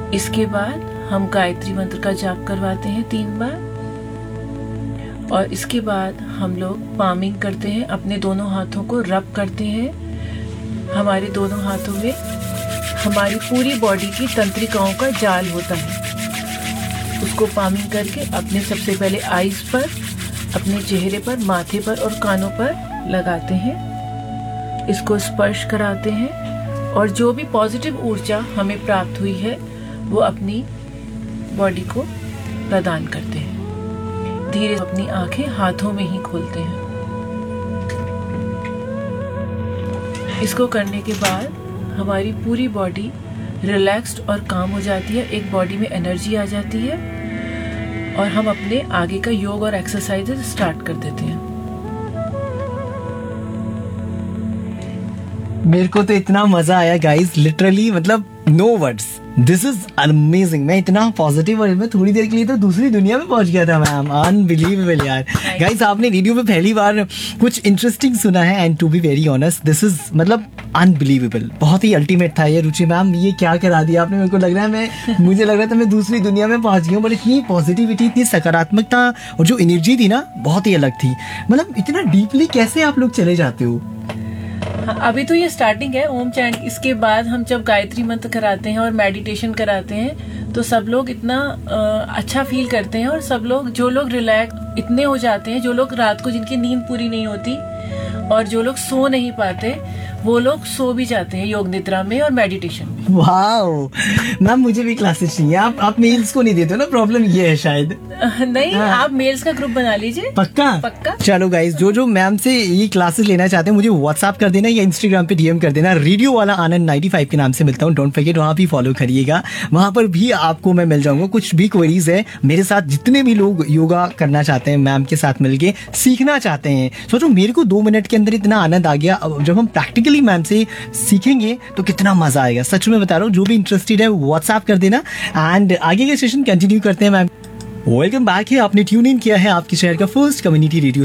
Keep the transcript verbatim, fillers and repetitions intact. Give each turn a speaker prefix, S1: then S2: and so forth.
S1: इसके बाद हम गायत्री मंत्र का जाप करवाते हैं तीन बार, और इसके बाद हम लोग पामिंग करते हैं, अपने दोनों हाथों को रब करते हैं। हमारे दोनों हाथों में हमारी पूरी बॉडी की तंत्रिकाओं का जाल होता है। उसको पामिंग करके अपने सबसे पहले आईज पर, अपने चेहरे पर, माथे पर और कानों पर लगाते हैं। इसको स्पर्श कराते हैं और जो भी पॉजिटिव ऊर्जा हमें प्राप्त हुई है वो अपनी बॉडी को प्रदान करते हैं। धीरे अपनी आंखें हाथों में ही खोलते हैं। इसको करने के बाद हमारी पूरी बॉडी रिलैक्स्ड और काम हो जाती है, एक बॉडी में एनर्जी आ जाती है और हम अपने आगे का योग और एक्सरसाइजेस स्टार्ट कर देते हैं।
S2: मेरे को तो इतना मजा आया गाइस, लिटरली मतलब no words, this is amazing. मैं इतना पॉजिटिव और मैं थोड़ी देर के लिए तो दूसरी दुनिया में पहुंच गया था मैम, अनबिलीवेबल यार। गाइस आपने रेडियो पे पहली बार कुछ इंटरेस्टिंग सुना है and to be very honest this is मतलब अनबिलीवेबल, बहुत ही अल्टीमेट था ये। रुचि मैम ये क्या करा दिया आपने, मेरे को लग रहा है मैं मुझे लग रहा था मैं दूसरी दुनिया में पहुंच गया हूँ। बट इतनी पॉजिटिविटी, इतनी सकारात्मकता और जो एनर्जी थी ना बहुत ही अलग थी। मतलब इतना डीपली कैसे आप लोग चले जाते हो?
S1: अभी तो ये स्टार्टिंग है ओम चैंट। इसके बाद हम जब गायत्री मंत्र कराते हैं और मेडिटेशन कराते हैं तो सब लोग इतना आ, अच्छा फील करते हैं, और सब लोग जो लोग रिलैक्स इतने हो जाते हैं, जो लोग रात को जिनकी नींद पूरी नहीं होती और जो लोग सो नहीं पाते वो लोग सो भी जाते हैं योग निद्रा में और मेडिटेशन में।
S2: वाओ मैम मुझे भी क्लासेस चाहिए। आप आप मेल्स को नहीं देते हो ना, प्रॉब्लम ये है शायद।
S1: नहीं हाँ। आप मेल्स का ग्रुप बना लीजिए।
S2: पक्का
S1: पक्का।
S2: चलो गाइस जो जो मैम से ये क्लासेस लेना चाहते हैं मुझे व्हाट्सएप कर देना या इंस्टाग्राम पे डीएम कर देना। रेडियो वाला आनंद पचानवे के नाम से मिलता हूँ, डोंट फॉरगेट वहाँ भी फॉलो करिएगा, वहाँ पर भी आपको मैं मिल जाऊंगा। कुछ भी क्वेरीज है मेरे साथ, जितने भी लोग योगा करना चाहते हैं मैम के साथ मिलके सीखना चाहते हैं, सोचो मेरे को दो मिनट के अंदर इतना आनंद आ गया। अब जब हम प्रैक्टिकली मैम से सीखेंगे तो कितना मजा आएगा, सच में बता रहा हूँ। जो भी इंटरेस्टेड है व्हाट्सएप कर देना एंड आगे के सेशन कंटिन्यू करते हैं मैम। वेलकम बैक है, आपने ट्यून इन किया है आपके शहर का फर्स्ट कम्युनिटी रेडियो